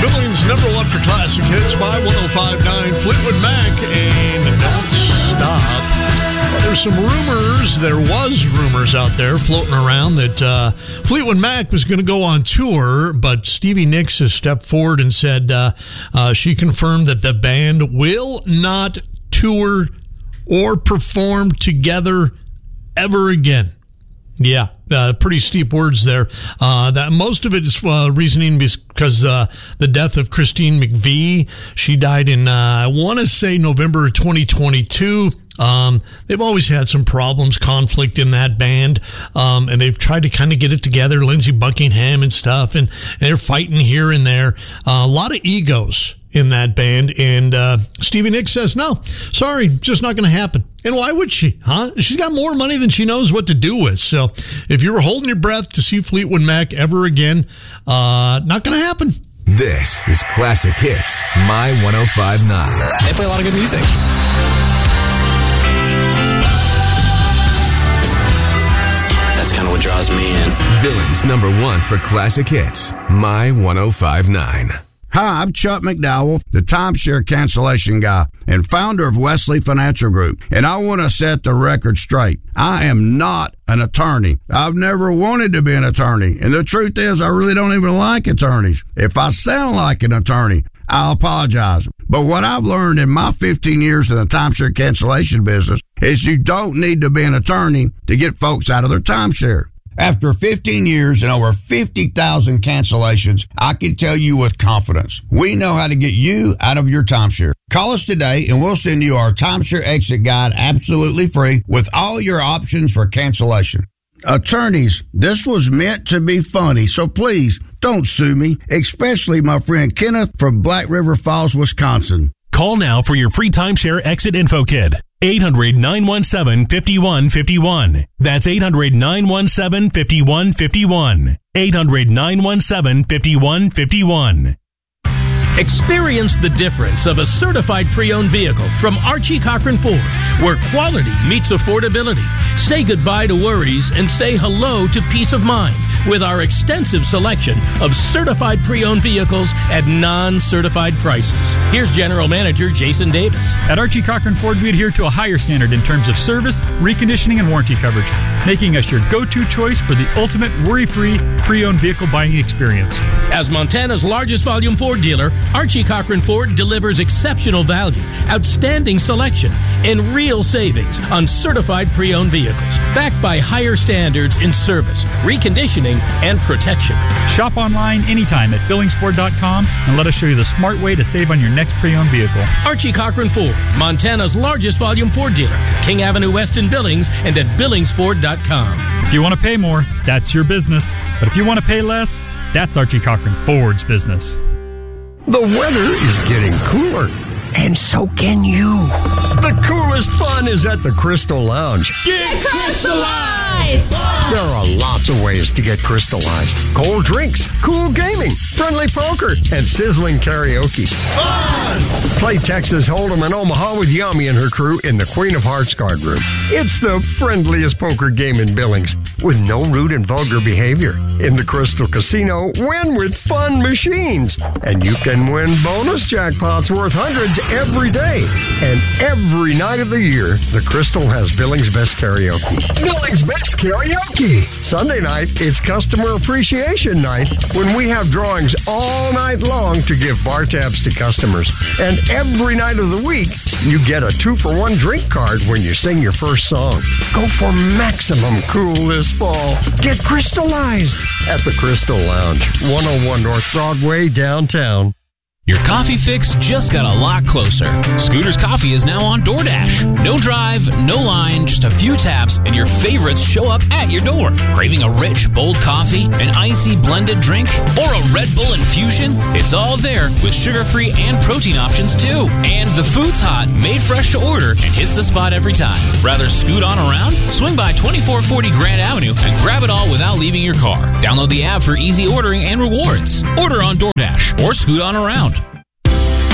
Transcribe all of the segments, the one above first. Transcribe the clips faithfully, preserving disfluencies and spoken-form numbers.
Billings number one for classic hits by one oh five point nine Fleetwood Mac and Don't Stop. Well, there's some rumors, there was rumors out there floating around that uh, Fleetwood Mac was going to go on tour, but Stevie Nicks has stepped forward and said uh, uh, she confirmed that the band will not tour or perform together ever again. Yeah, uh, pretty steep words there. Uh, that most of it is uh, reasoning because uh, the death of Christine McVie. She died in, uh, I want to say, November twenty twenty-two. Um, they've always had some problems, conflict in that band, um, and they've tried to kind of get it together, Lindsey Buckingham and stuff, and, and they're fighting here and there. Uh, a lot of egos in that band, and uh, Stevie Nicks says, no, sorry, just not going to happen. And why would she, huh? She's got more money than she knows what to do with. So if you were holding your breath to see Fleetwood Mac ever again, uh, not going to happen. This is Classic Hits, My one oh five point nine. They play a lot of good music. That's kind of what draws me in. Billings number one for Classic Hits, My one oh five point nine. Hi, I'm Chuck McDowell, the timeshare cancellation guy and founder of Wesley Financial Group. And I want to set the record straight. I am not an attorney. I've never wanted to be an attorney. And the truth is, I really don't even like attorneys. If I sound like an attorney, I'll apologize. But what I've learned in my fifteen years in the timeshare cancellation business is you don't need to be an attorney to get folks out of their timeshare. After fifteen years and over fifty thousand cancellations, I can tell you with confidence, we know how to get you out of your timeshare. Call us today and we'll send you our timeshare exit guide absolutely free with all your options for cancellation. Attorneys, this was meant to be funny, so please don't sue me, especially my friend Kenneth from Black River Falls, Wisconsin. Call now for your free timeshare exit info kit. eight hundred, nine one seven, five one five one. That's eight hundred, nine one seven, five one five one. eight hundred, nine one seven, five one five one. Experience the difference of a certified pre-owned vehicle from Archie Cochran Ford, where quality meets affordability. Say goodbye to worries and say hello to peace of mind with our extensive selection of certified pre-owned vehicles at non-certified prices. Here's General Manager Jason Davis. At Archie Cochran Ford, we adhere to a higher standard in terms of service, reconditioning, and warranty coverage, making us your go-to choice for the ultimate worry-free pre-owned vehicle buying experience. As Montana's largest volume Ford dealer, Archie Cochran Ford delivers exceptional value, outstanding selection, and real savings on certified pre-owned vehicles, backed by higher standards in service, reconditioning, and protection. Shop online anytime at billings ford dot com and let us show you the smart way to save on your next pre-owned vehicle. Archie Cochran Ford, Montana's largest volume Ford dealer, King Avenue West in Billings, and at billings ford dot com. If you want to pay more, that's your business. But if you want to pay less, that's Archie Cochran Ford's business. The weather is getting cooler. And so can you. The coolest fun is at the Crystal Lounge. Get crystallized! There are lots of ways to get crystallized. Cold drinks, cool gaming, friendly poker, and sizzling karaoke. Fun! Play Texas Hold'em in Omaha with Yami and her crew in the Queen of Hearts card room. It's the friendliest poker game in Billings with no rude and vulgar behavior. In the Crystal Casino, win with fun machines. And you can win bonus jackpots worth hundreds every day. And every night of the year, the Crystal has Billings' Best Karaoke. Billings' Best Karaoke! Sunday night, it's Customer Appreciation Night when we have drawings all night long to give bar tabs to customers. And every night of the week, you get a two-for-one drink card when you sing your first song. Go for maximum cool this fall. Get crystallized at the Crystal Lounge, one oh one North Broadway, downtown. Your coffee fix just got a lot closer. Scooter's Coffee is now on DoorDash. No drive, no line, just a few taps, and your favorites show up at your door. Craving a rich, bold coffee, an icy blended drink, or a Red Bull infusion? It's all there with sugar-free and protein options too. And the food's hot, made fresh to order, and hits the spot every time. Rather scoot on around? Swing by twenty-four forty Grand Avenue and grab it all without leaving your car. Download the app for easy ordering and rewards. Order on DoorDash or scoot on around.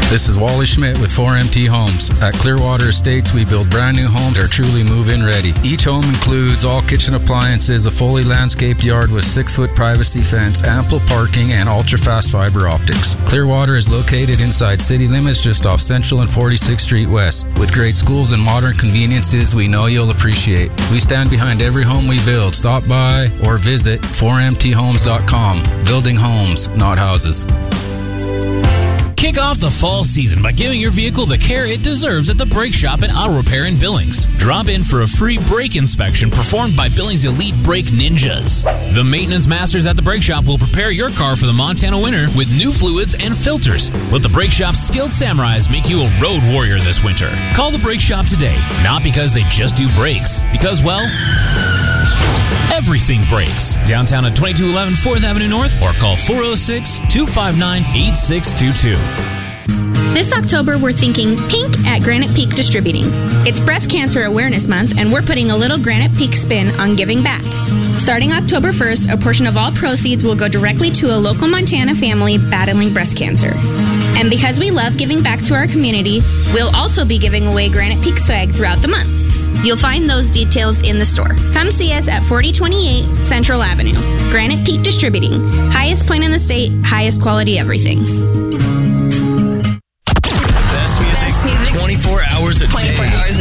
This is Wally Schmidt with four M T Homes. At Clearwater Estates, we build brand new homes that are truly move-in ready. Each home includes all kitchen appliances, a fully landscaped yard with six-foot privacy fence, ample parking, and ultra-fast fiber optics. Clearwater is located inside city limits just off Central and forty-sixth Street West. With great schools and modern conveniences we know you'll appreciate. We stand behind every home we build. Stop by or visit four M T homes dot com. Building homes, not houses. Kick off the fall season by giving your vehicle the care it deserves at the Brake Shop at Auto Repair in Billings. Drop in for a free brake inspection performed by Billings Elite Brake Ninjas. The maintenance masters at the Brake Shop will prepare your car for the Montana winter with new fluids and filters. Let the Brake Shop's skilled samurais make you a road warrior this winter. Call the Brake Shop today, not because they just do brakes, because, well, everything breaks. Downtown at twenty-two eleven fourth Avenue North or call four oh six, two five nine, eight six two two. This October, we're thinking pink at Granite Peak Distributing. It's Breast Cancer Awareness Month, and we're putting a little Granite Peak spin on giving back. Starting October first, a portion of all proceeds will go directly to a local Montana family battling breast cancer. And because we love giving back to our community, we'll also be giving away Granite Peak swag throughout the month. You'll find those details in the store. Come see us at forty twenty-eight Central Avenue. Granite Peak Distributing. Highest point in the state, highest quality everything. Best music, Best music. twenty-four hours a day.